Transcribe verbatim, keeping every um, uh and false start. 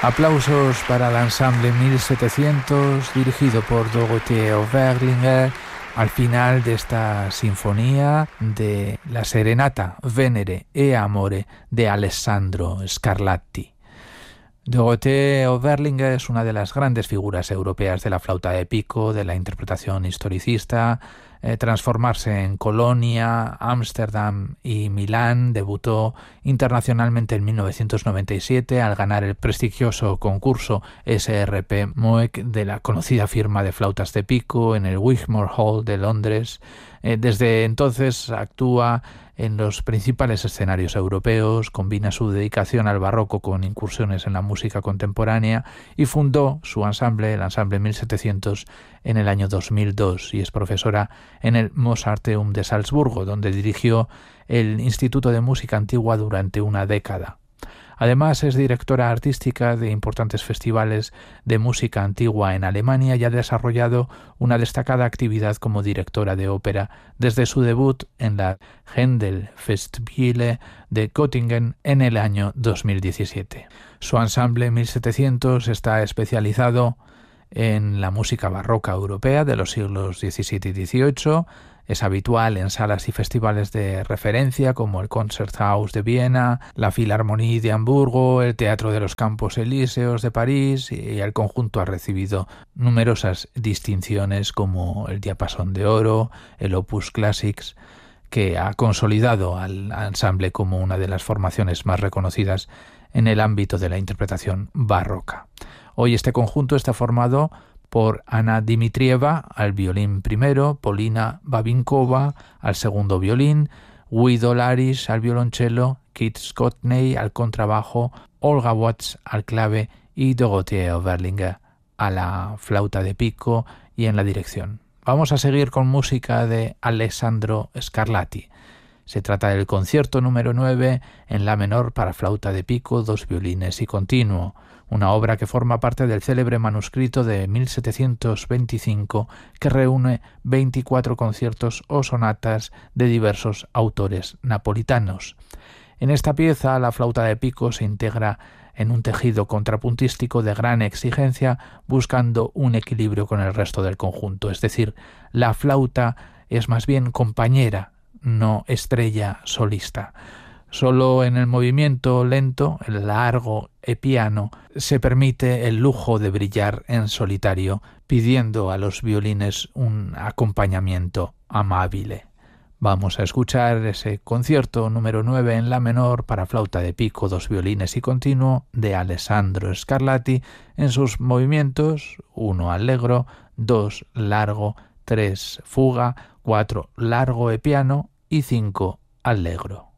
Aplausos para el ensamble mil setecientos, dirigido por Dorothea Oberlinger, al final de esta sinfonía de la Serenata Venere e Amore de Alessandro Scarlatti. Dorothea Oberlinger es una de las grandes figuras europeas de la flauta de pico, de la interpretación historicista. Eh, transformarse en Colonia, Ámsterdam y Milán. Debutó internacionalmente en mil novecientos noventa y siete al ganar el prestigioso concurso S R P Moek de la conocida firma de flautas de pico en el Wigmore Hall de Londres. Eh, desde entonces actúa en los principales escenarios europeos, combina su dedicación al barroco con incursiones en la música contemporánea y fundó su ensamble, el ensamble mil setecientos, en el año dos mil dos, y es profesora en el Mozarteum de Salzburgo, donde dirigió el Instituto de Música Antigua durante una década. Además, es directora artística de importantes festivales de música antigua en Alemania y ha desarrollado una destacada actividad como directora de ópera desde su debut en la Händel Festspiele de Göttingen en el año dos mil diecisiete. Su ensamble mil setecientos está especializado en la música barroca europea de los siglos diecisiete y dieciocho. Es habitual en salas y festivales de referencia como el Konzerthaus de Viena, la Philharmonie de Hamburgo, el Teatro de los Campos Elíseos de París, y el conjunto ha recibido numerosas distinciones como el Diapasón de Oro, el Opus Classics, que ha consolidado al ensamble como una de las formaciones más reconocidas en el ámbito de la interpretación barroca. Hoy este conjunto está formado por Ana Dimitrieva al violín primero, Polina Babinkova al segundo violín, Guido Laris al violonchelo, Kit Scotney al contrabajo, Olga Watts al clave y Dorothea Oberlinger a la flauta de pico y en la dirección. Vamos a seguir con música de Alessandro Scarlatti. Se trata del concierto número nueve en la menor para flauta de pico, dos violines y continuo, una obra que forma parte del célebre manuscrito de mil setecientos veinticinco que reúne veinticuatro conciertos o sonatas de diversos autores napolitanos. En esta pieza, la flauta de pico se integra en un tejido contrapuntístico de gran exigencia, buscando un equilibrio con el resto del conjunto, es decir, la flauta es más bien compañera, no estrella solista. Solo en el movimiento lento, el largo e piano, se permite el lujo de brillar en solitario, pidiendo a los violines un acompañamiento amable. Vamos a escuchar ese concierto número nueve en la menor para flauta de pico, dos violines y continuo de Alessandro Scarlatti en sus movimientos uno allegro, dos largo, tres fuga, cuatro largo e piano y cinco allegro.